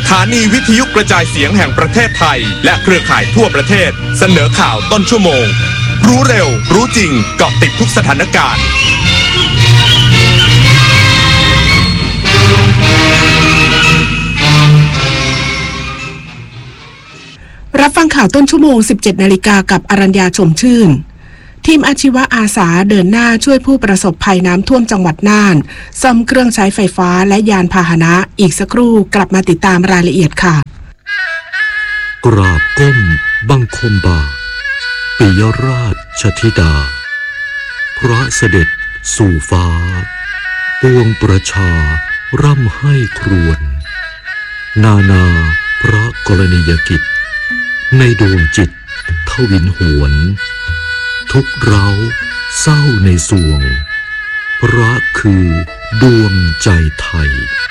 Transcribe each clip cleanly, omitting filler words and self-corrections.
ถานีวิทยุกระจายเสียงแห่งประเทศไทยและเครือข่ายทั่วประเทศเสนอข่าวต้นชั่วโมงรู้เร็วรู้จริงเกาะติดทุกสถานการณ์รับฟังข่าวต้นชั่วโมง 17 นาฬิกากับอรัญญาชมชื่นทีมอาชีวะอาสาเดินหน้าช่วยผู้ประสบภัยน้ำท่วมจังหวัดน่านซ่อมเครื่องใช้ไฟฟ้าและยานพาหนะอีกสักครู่กลับมาติดตามรายละเอียดค่ะกราบก้มบังคมบาทปิยราชธิดาพระเสด็จสู่ฟ้าปวงประชาร่ำให้ครวญนานาพระกรณียกิจในดวงจิตทวินหวนทุกเร้าเศร้าในสวงพระคือดวงใจไทย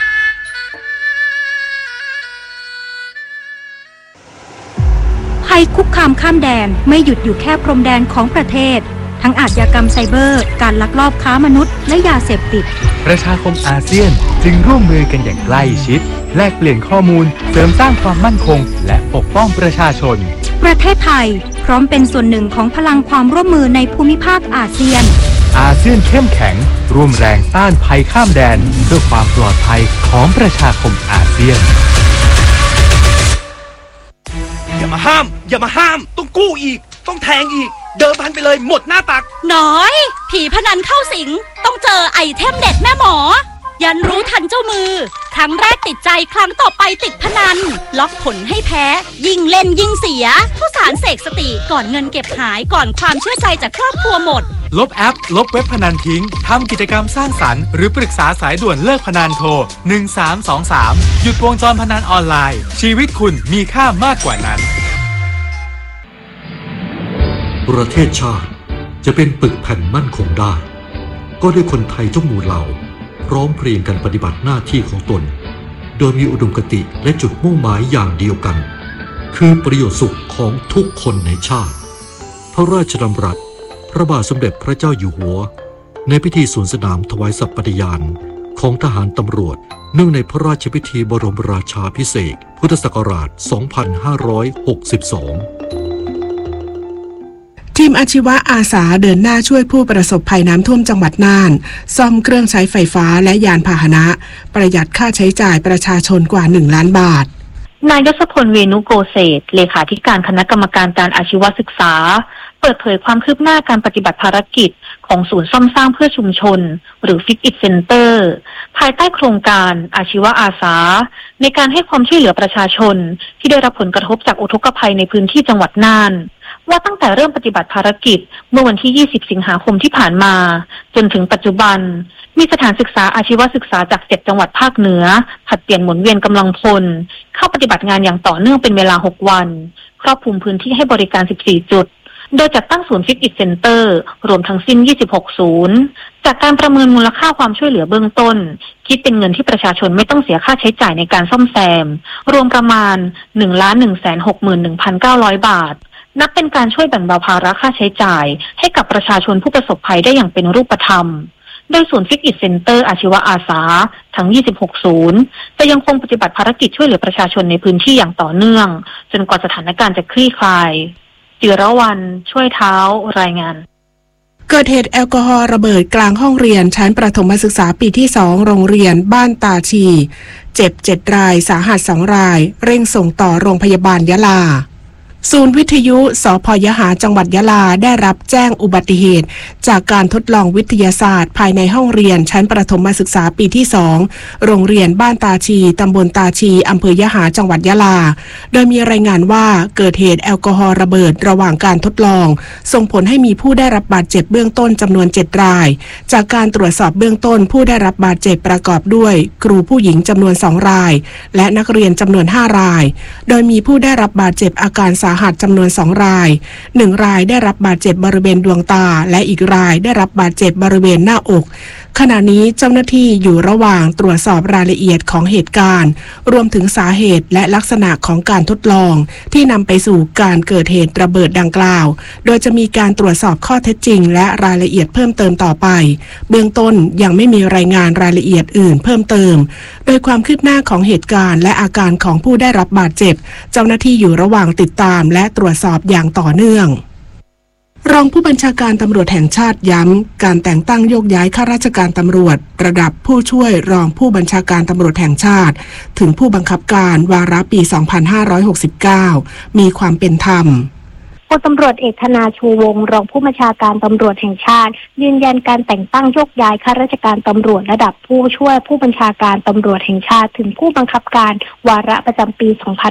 ภัยคุกคามข้ามแดนไม่หยุดอยู่แค่พรมแดนของประเทศทั้งอาชญากรรมไซเบอร์การลักลอบค้ามนุษย์และยาเสพติดประชาคมอาเซียนจึงร่วมมือกันอย่างใกล้ชิดแลกเปลี่ยนข้อมูลเสริมสร้างความมั่นคงและปกป้องประชาชนประเทศไทยพร้อมเป็นส่วนหนึ่งของพลังความร่วมมือในภูมิภาคอาเซียนอาเซียนเข้มแข็งร่วมแรงต้านภัยข้ามแดนเพื่อความปลอดภัยของประชาคมอาเซียนอย่ามาห้ามต้องกู้อีกต้องแทงอีกเดิมพันไปเลยหมดหน้าตักน้อยผีพนันเข้าสิงต้องเจอไอเทมเด็ดแม่หมอยันรู้ทันเจ้ามือครั้งแรกติดใจครั้งต่อไปติดพนันล็อกผลให้แพ้ยิ่งเล่นยิ่งเสียทุสารเสกสติก่อนเงินเก็บหายก่อนความเชื่อใจจากครอบครัวหมดลบแอปลบเว็บพนันทิ้งทำกิจกรรมสร้างสรรค์หรือปรึกษาสายด่วนเลิกพนันโทร1323หยุดวงจรพนันออนไลน์ชีวิตคุณมีค่ามากกว่านั้นประเทศชาติจะเป็นปึกแผ่นมั่นคงได้ก็ด้วยคนไทยทุกหมู่เหล่าพร้อมเพรียงกันปฏิบัติหน้าที่ของตนโดยมีอุดมคติและจุดมุ่งหมายอย่างเดียวกันคือประโยชน์สุขของทุกคนในชาติพระราชดำรัสพระบาทสมเด็จพระเจ้าอยู่หัวในพิธีสวนสนามถวายสัตย์ปฏิญาณของทหารตำรวจเนื่องในพระราชพิธีบรมราชาภิเษกพุทธศักราช 2562 ทีมอาชีวะอาสาเดินหน้าช่วยผู้ประสบภัยน้ำท่วมจังหวัดน่านซ่อมเครื่องใช้ไฟฟ้าและยานพาหนะประหยัดค่าใช้จ่ายประชาชนกว่า1 ล้านบาทนายยศพลเวนุโกเศษเลขาธิการคณะกรรมการการอาชีวศึกษาเปิดเผยความคืบหน้าการปฏิบัติภารกิจของศูนย์ซ่อมสร้างเพื่อชุมชนหรือ Fix It Center ภายใต้โครงการอาชีวอาสาในการให้ความช่วยเหลือประชาชนที่ได้รับผลกระทบจากอุทกภัยในพื้นที่จังหวัดน่านว่าตั้งแต่เริ่มปฏิบัติภารกิจเมื่อวันที่20สิงหาคมที่ผ่านมาจนถึงปัจจุบันมีสถานศึกษาอาชีวศึกษาจาก7จังหวัดภาคเหนือผลัดเปลี่ยนหมุนเวียนกำลังพลเข้าปฏิบัติงานอย่างต่อเนื่องเป็นเวลา6วันครอบคลุมพื้นที่ให้บริการ14จุดโดยจัดตั้งศูนย์ Fix It Center รวมทั้งสิ้น26ศูนย์จากการประเมินมูลค่าความช่วยเหลือเบื้องต้นคิดเป็นเงินที่ประชาชนไม่ต้องเสียค่าใช้จ่ายในการซ่อมแซมรวมประมาณ 1,161,900 บาทนับเป็นการช่วยแบ่งเบาภาระค่าใช้จ่ายให้กับประชาชนผู้ประสบภัยได้อย่างเป็นรูปธรรมโดยศูนย์ Fix It Center อาชีวอาสาทั้ง26ศูนย์จะยังคงปฏิบัติภารกิจช่วยเหลือประชาชนในพื้นที่อย่างต่อเนื่องจนกว่าสถานการณ์จะคลี่คลายจิรวรรณช่วยเท้ารายงานเกิดเหตุแอลกอฮอล์ระเบิดกลางห้องเรียนชั้นประถมศึกษาปีที่2โรงเรียนบ้านตาชีเจ็บ7รายสาหัส2รายเร่งส่งต่อโรงพยาบาลยะลาศูนย์วิทยุสพยหาจังหวัดยะลาได้รับแจ้งอุบัติเหตุจากการทดลองวิทยาศาสตร์ภายในห้องเรียนชั้นประถมศึกษาปีที่2โรงเรียนบ้านตาชีตำบลตาชีอำเภอยะหาจังหวัดยะลาโดยมีรายงานว่าเกิดเหตุแอลกอฮอล์ระเบิดระหว่างการทดลองส่งผลให้มีผู้ได้รับบาดเจ็บเบื้องต้นจำนวน7รายจากการตรวจสอบเบื้องต้นผู้ได้รับบาดเจ็บประกอบด้วยครูผู้หญิงจำนวน2รายและนักเรียนจำนวน5รายโดยมีผู้ได้รับบาดเจ็บอาการสาาหัสจำนวน2ราย1รายได้รับบาดเจ็บบริเวณดวงตาและอีกรายได้รับบาดเจ็บบริเวณหน้าอกขณะนี้เจ้าหน้าที่อยู่ระหว่างตรวจสอบรายละเอียดของเหตุการณ์รวมถึงสาเหตุและลักษณะของการทดลองที่นำไปสู่การเกิดเหตุระเบิดดังกล่าวโดยจะมีการตรวจสอบข้อเท็จจริงและรายละเอียดเพิ่มเติมต่อไปเบื้องต้นยังไม่มีรายงานรายละเอียดอื่นเพิ่มเติมโดยความคืบหน้าของเหตุการณ์และอาการของผู้ได้รับบาดเจ็บเจ้าหน้าที่อยู่ระหว่างติดตามและตรวจสอบอย่างต่อเนื่องรองผู้บัญชาการตำรวจแห่งชาติย้ำการแต่งตั้งโยกย้ายข้าราชการตำรวจระดับผู้ช่วยรองผู้บัญชาการตำรวจแห่งชาติถึงผู้บังคับการวาระปี 2569 มีความเป็นธรรมพลตำรวจเอกธนาชูวงศ์รองผู้บัญชาการตำรวจแห่งชาติยืนยันการแต่งตั้งโยกย้ายข้าราชการตำรวจระดับผู้ช่วยผู้บัญชาการตำรวจแห่งชาติถึงผู้บังคับการวาระประจำปี